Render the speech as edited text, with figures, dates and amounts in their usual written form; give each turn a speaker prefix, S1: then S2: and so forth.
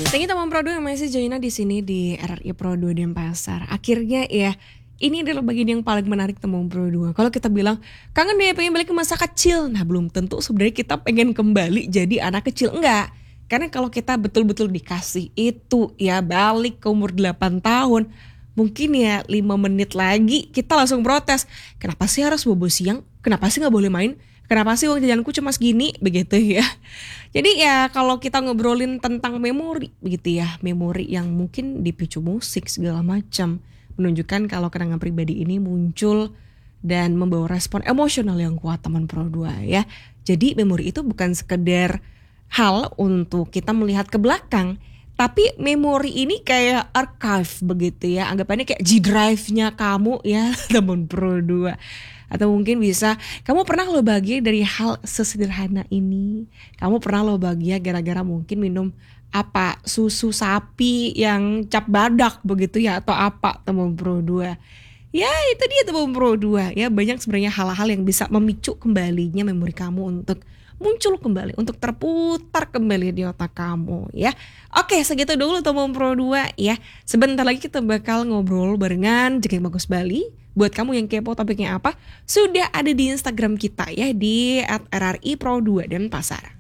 S1: Thank you teman Pro 2 yang masih join di sini di RRI Pro 2 Denpasar. Akhirnya ya, ini adalah bagian yang paling menarik teman Pro 2. Kalau kita bilang kangen deh pengen balik ke masa kecil, nah belum tentu sebenarnya kita pengen kembali jadi anak kecil, enggak. Karena kalau kita betul-betul dikasih itu ya balik ke umur 8 tahun, mungkin ya 5 menit lagi kita langsung protes. Kenapa sih harus bobo siang? Kenapa sih gak boleh main? Kenapa sih uang jajanku cuma segini? Begitu ya. Jadi ya kalau kita ngobrolin tentang memori begitu ya. Memori yang mungkin dipicu musik segala macam. Menunjukkan kalau kenangan pribadi ini muncul dan membawa respon emosional yang kuat teman Pro 2 ya. Jadi memori itu bukan sekedar hal untuk kita melihat ke belakang. Tapi memori ini kayak archive begitu ya. Anggapannya kayak G-drive-nya kamu ya teman Pro 2. Atau mungkin bisa, kamu pernah lo bahagia dari hal sesederhana ini. Kamu pernah lo bahagia gara-gara mungkin minum apa susu sapi yang cap badak begitu ya. Atau apa teman Pro 2. Ya itu dia teman Pro 2 ya. Banyak sebenarnya hal-hal yang bisa memicu kembalinya memori kamu untuk muncul kembali, untuk terputar kembali di otak kamu ya. Oke, segitu dulu teman Pro 2 ya. Sebentar lagi kita bakal ngobrol barengan Jengking Bagus Bali. Buat kamu yang kepo topiknya apa, sudah ada di Instagram kita ya di @rripro2 Denpasar.